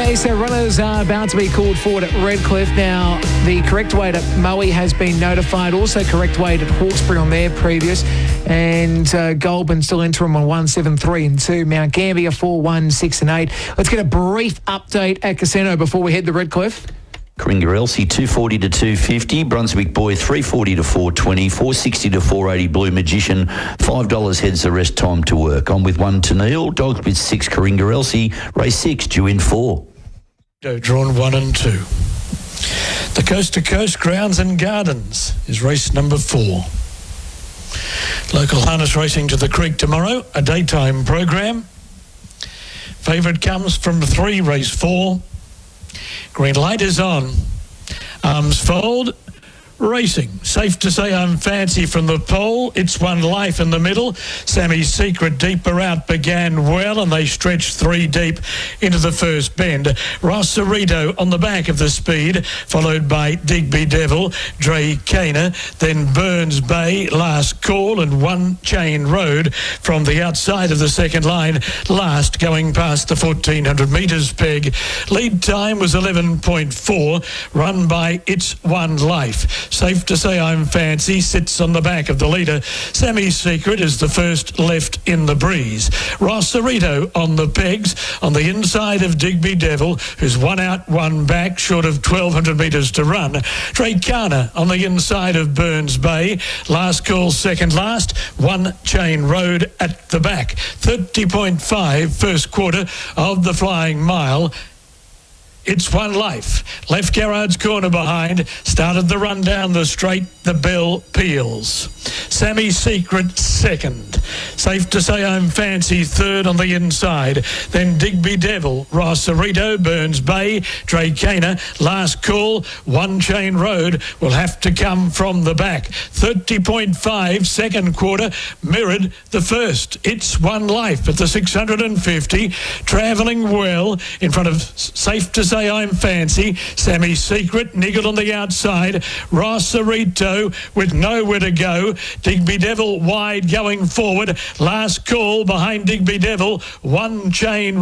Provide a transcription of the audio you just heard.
Okay, so runners are about to be called forward at Redcliffe. Now, the correct weight at Moe has been notified. Also correct weight at Hawkesbury on their previous. And Goulburn still interim on 173 and 2. Mount Gambier 4, 1, 6 and 8. Let's get a brief update at Casino before we head to Redcliffe. Coringa-Elsie 240 to 250, Brunswick Boy 340 to 420, 460 to 480, Blue Magician $5 heads the rest time to work. On with 1 to Neil, dogs with 6 Coringa-Elsie, race 6 due in 4. Drawn 1 and 2. The Coast to Coast Grounds and Gardens is race number 4. Local harness racing to the Creek tomorrow, a daytime program. Favourite comes from 3, race 4. Green light is on. Arms fold. Racing. Safe to say I'm Fancy from the pole. It's One Life in the middle. Sammy's Secret deeper out began well, and they stretched 3 deep into the first bend. Rosarito on the back of the speed, followed by Digby Devil, Dre Kana, then Burns Bay, Last Call, and One Chain Road from the outside of the second line, last going past the 1400 metres peg. Lead time was 11.4, run by It's One Life. Safe to say I'm Fancy sits on the back of the leader. Sammy's Secret is the first left in the breeze. Rosarito on the pegs on the inside of Digby Devil, who's 1 out, 1 back, short of 1,200 metres to run. Dracana on the inside of Burns Bay. Last Call second last. One Chain Road at the back. 30.5 first quarter of the Flying Mile. It's One Life. Left Garrard's corner behind. Started the run down the straight. The bell peals. Sammy's Secret second. Safe to say I'm Fancy third on the inside. Then Digby Devil, Rosarito, Burns Bay, Dracana, Last Call, One Chain Road will have to come from the back. 30.5 second quarter mirrored the first. It's One Life at the 650. Travelling well in front of Safe to say I'm Fancy. Sammy's Secret niggled on the outside. Rosarito with nowhere to go. Digby Devil wide going forward. Last Call behind Digby Devil. One Chain